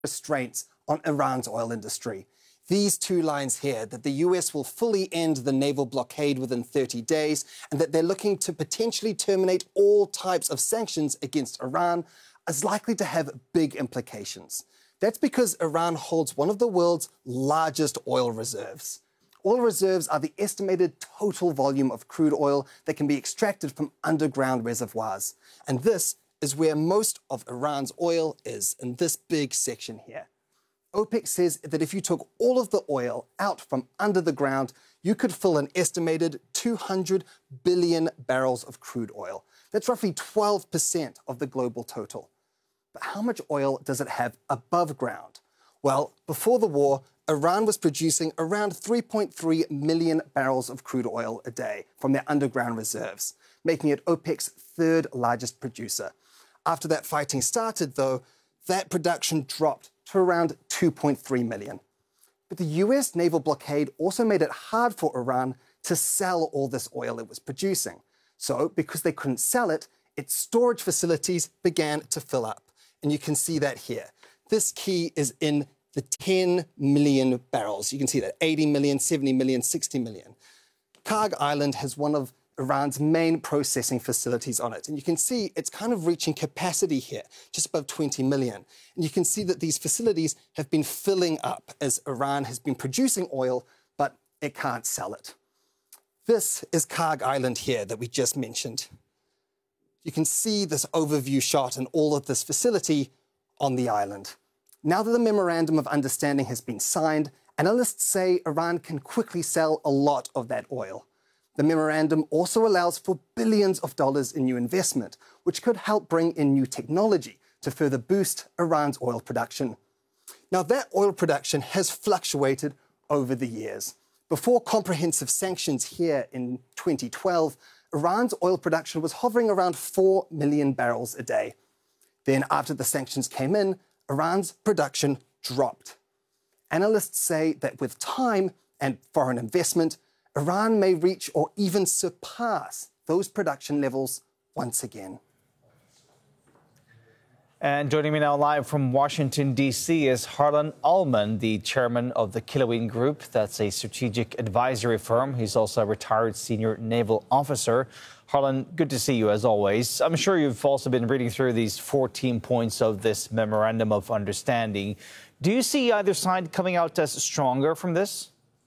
restraints on Iran's oil industry. These two lines here, that the US will fully end the naval blockade within 30 days and that they're looking to potentially terminate all types of sanctions against Iran, is likely to have big implications. That's because Iran holds one of the world's largest oil reserves. Oil reserves are the estimated total volume of crude oil that can be extracted from underground reservoirs. And this is where most of Iran's oil is, in this big section here. OPEC says that if you took all of the oil out from under the ground, you could fill an estimated 200 billion barrels of crude oil. That's roughly 12% of the global total. But how much oil does it have above ground? Well, before the war, Iran was producing around 3.3 million barrels of crude oil a day from their underground reserves, making it OPEC's third largest producer. After that fighting started, though, that production dropped to around 2.3 million. But the US naval blockade also made it hard for Iran to sell all this oil it was producing. So, because they couldn't sell it, its storage facilities began to fill up. And you can see that here. This key is in the 10 million barrels. You can see that 80 million, 70 million, 60 million. Karg Island has one of Iran's main processing facilities on it. And you can see it's kind of reaching capacity here, just above 20 million. And you can see that these facilities have been filling up as Iran has been producing oil, but it can't sell it. This is Karg Island here that we just mentioned. You can see this overview shot and all of this facility on the island. Now that the Memorandum of Understanding has been signed, analysts say Iran can quickly sell a lot of that oil. The memorandum also allows for billions of dollars in new investment, which could help bring in new technology to further boost Iran's oil production. Now, that oil production has fluctuated over the years. Before comprehensive sanctions here in 2012, Iran's oil production was hovering around 4 million barrels a day. Then, after the sanctions came in, Iran's production dropped. Analysts say that with time and foreign investment, Iran may reach or even surpass those production levels once again. And joining me now live from Washington, D.C. is Harlan Ullman, the chairman of the Kilauea Group. That's a strategic advisory firm. He's also a retired senior naval officer. Harlan, good to see you as always. I'm sure you've also been reading through these 14 points of this Memorandum of Understanding. Do you see either side coming out as stronger from this?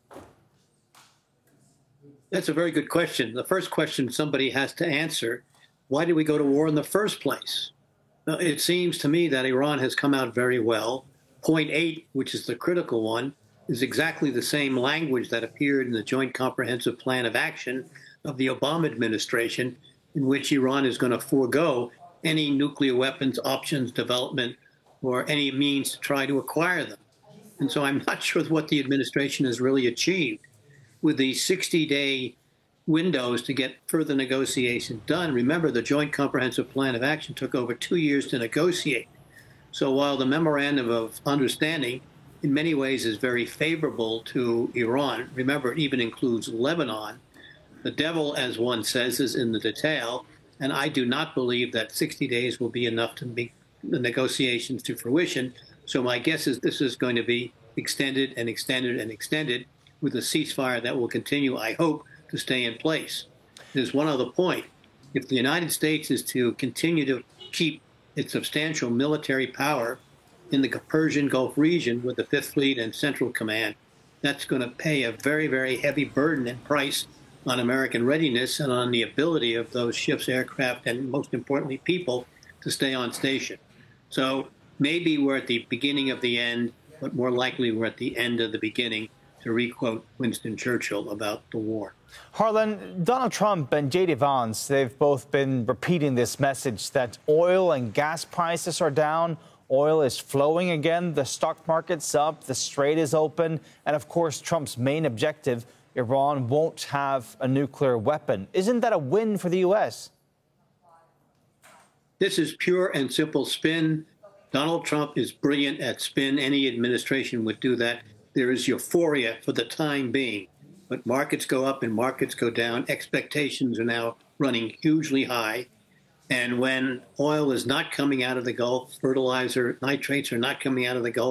That's a very good question. The first question somebody has to answer, why did we go to war in the first place? Now, it seems to me that Iran has come out very well. Point 8, which is the critical one, is exactly the same language that appeared in the Joint Comprehensive Plan of Action of the Obama administration, in which Iran is going to forego any nuclear weapons options development or any means to try to acquire them. And so I'm not sure what the administration has really achieved. With the 60-day windows to get further negotiations done. Remember, the Joint Comprehensive Plan of Action took over 2 years to negotiate. So while the Memorandum of Understanding in many ways is very favorable to Iran, remember, it even includes Lebanon, the devil, as one says, is in the detail, and I do not believe that 60 days will be enough to make the negotiations to fruition. So my guess is this is going to be extended and extended and extended, with a ceasefire that will continue, I hope, to stay in place. There's one other point. If the United States is to continue to keep its substantial military power in the Persian Gulf region with the Fifth Fleet and Central Command, that's going to pay a very, very heavy burden and price on American readiness and on the ability of those ships, aircraft, and most importantly, people to stay on station. So maybe we're at the beginning of the end, but more likely we're at the end of the beginning, to requote Winston Churchill about the war. Harlan, Donald Trump and J.D. Vance, they've both been repeating this message that oil and gas prices are down, oil is flowing again, the stock market's up, the strait is open, and of course Trump's main objective, Iran won't have a nuclear weapon. Isn't that a win for the U.S.? This is pure and simple spin. Donald Trump is brilliant at spin. Any administration would do that. There is euphoria for the time being, but markets go up and markets go down. Expectations are now running hugely high. And when oil is not coming out of the Gulf, fertilizer, nitrates are not coming out of the Gulf,